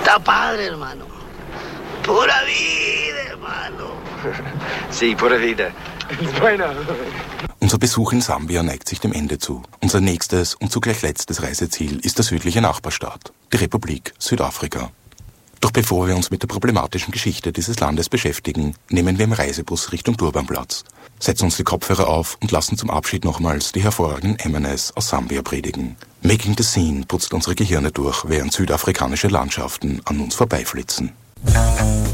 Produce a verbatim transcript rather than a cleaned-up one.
Está padre, hermano. Pura vida, hermano. Sí, pura vida. Bueno. Unser Besuch in Sambia neigt sich dem Ende zu. Unser nächstes und zugleich letztes Reiseziel ist der südliche Nachbarstaat, die Republik Südafrika. Doch bevor wir uns mit der problematischen Geschichte dieses Landes beschäftigen, nehmen wir im Reisebus Richtung Durban Platz, setzen uns die Kopfhörer auf und lassen zum Abschied nochmals die hervorragenden M and S aus Sambia predigen. Making the Scene putzt unsere Gehirne durch, während südafrikanische Landschaften an uns vorbeiflitzen.